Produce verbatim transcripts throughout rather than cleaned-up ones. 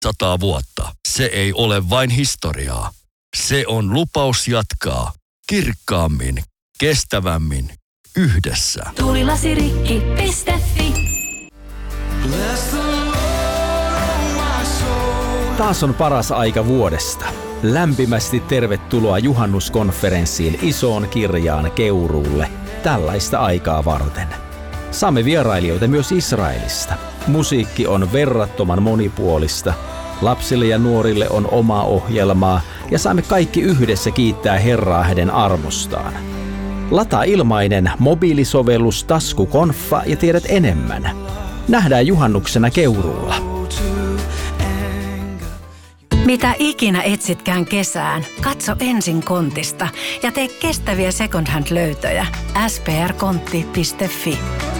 Sata vuotta. Se ei ole vain historiaa. Se on lupaus jatkaa kirkkaammin, kestävämmin, yhdessä. Tuulilasirikki piste fi. Taas on paras aika vuodesta. Lämpimästi tervetuloa juhannuskonferenssiin Isoon Kirjaan Keuruulle tällaista aikaa varten. Saamme vierailijoita myös Israelista. Musiikki on verrattoman monipuolista. Lapsille ja nuorille on oma ohjelmaa ja saamme kaikki yhdessä kiittää Herraa hänen armostaan. Lataa ilmainen mobiilisovellus Taskukonfa ja tiedät enemmän. Nähdään juhannuksena Keuruulla. Mitä ikinä etsitkään kesään, katso ensin Kontista ja tee kestäviä second hand löytöjä. s p r kontti piste fi.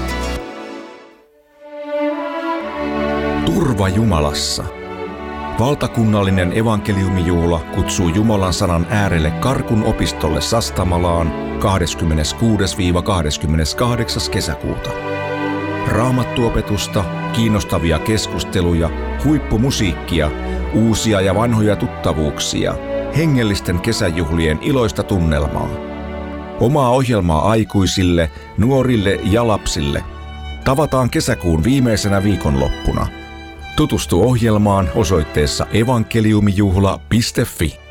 Turva Jumalassa. Valtakunnallinen evankeliumijuhla kutsuu Jumalan sanan äärelle Karkun opistolle Sastamalaan kahdeskymmeneskuudes kahdeskymmeneskahdeksas kesäkuuta. Raamattuopetusta, kiinnostavia keskusteluja, huippumusiikkia, uusia ja vanhoja tuttavuuksia, hengellisten kesäjuhlien iloista tunnelmaa. Omaa ohjelmaa aikuisille, nuorille ja lapsille. Tavataan kesäkuun viimeisenä viikonloppuna. Tutustu ohjelmaan osoitteessa evankeliumijuhla piste fi.